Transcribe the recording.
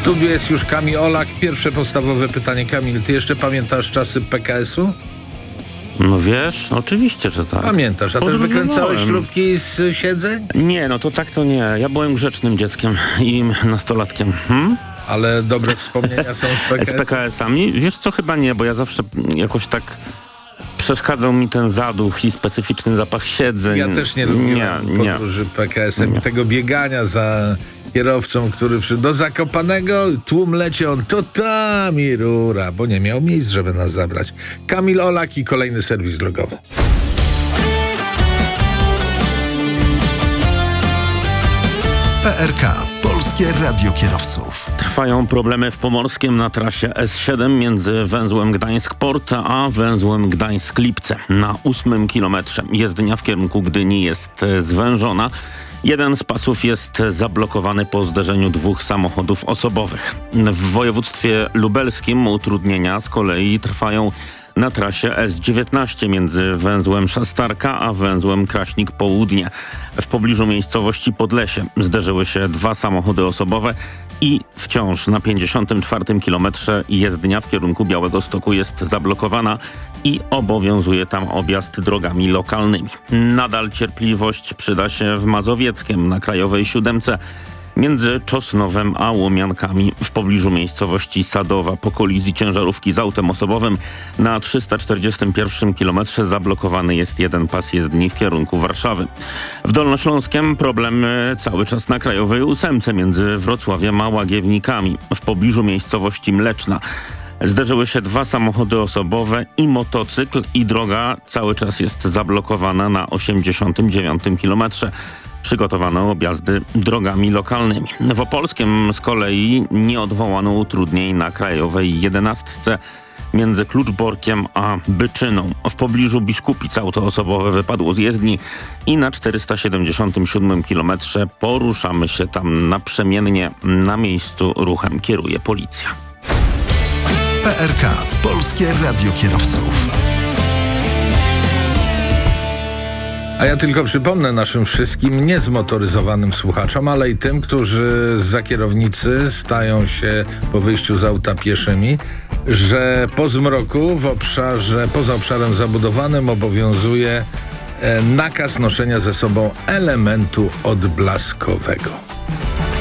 studiu jest już Kamil Olak. Pierwsze podstawowe pytanie. Kamil, ty jeszcze pamiętasz czasy PKS-u? No wiesz, oczywiście, że tak. Pamiętasz, a też wykręcałeś śrubki z siedzeń? Nie, no to tak to nie. Ja byłem grzecznym dzieckiem i nastolatkiem. Ale dobre wspomnienia są z PKS? Z PKS-ami? Wiesz co, chyba nie, bo ja zawsze jakoś tak przeszkadzał mi ten zaduch i specyficzny zapach siedzeń. Ja też nie lubiłem podróży PKS-em i tego biegania za kierowcą, który do Zakopanego, tłum leci, on to tam i rura, bo nie miał miejsc, żeby nas zabrać. Kamil Olak i kolejny serwis drogowy. PRK, Polskie Radio Kierowców. Trwają problemy w Pomorskiem na trasie S7 między węzłem Gdańsk-Port a węzłem Gdańsk-Lipce. Na 8 kilometrze jezdnia w kierunku Gdyni jest zwężona. Jeden z pasów jest zablokowany po zderzeniu dwóch samochodów osobowych. W województwie lubelskim utrudnienia z kolei trwają na trasie S19 między węzłem Szastarka a węzłem Kraśnik Południe. W pobliżu miejscowości Podlesie zderzyły się dwa samochody osobowe i wciąż na 54 kilometrze jezdnia w kierunku Białegostoku jest zablokowana i obowiązuje tam objazd drogami lokalnymi. Nadal cierpliwość przyda się w Mazowieckiem na Krajowej Siódemce między Czosnowem a Łomiankami w pobliżu miejscowości Sadowa po kolizji ciężarówki z autem osobowym na 341 km zablokowany jest jeden pas jezdni w kierunku Warszawy. W Dolnośląskiem problemy cały czas na Krajowej Ósemce między Wrocławiem a Łagiewnikami w pobliżu miejscowości Mleczna. Zderzyły się dwa samochody osobowe i motocykl i droga cały czas jest zablokowana na 89 kilometrze. Przygotowano objazdy drogami lokalnymi. W Opolskiem z kolei nie odwołano utrudnień na Krajowej 11 między Kluczborkiem a Byczyną. W pobliżu Biskupic auto osobowe wypadło z jezdni i na 477 kilometrze poruszamy się tam naprzemiennie. Na miejscu ruchem kieruje policja. PRK, Polskie Radio Kierowców. A ja tylko przypomnę naszym wszystkim niezmotoryzowanym słuchaczom, ale i tym, którzy zza kierownicy stają się po wyjściu z auta pieszymi, że po zmroku poza obszarem zabudowanym obowiązuje nakaz noszenia ze sobą elementu odblaskowego.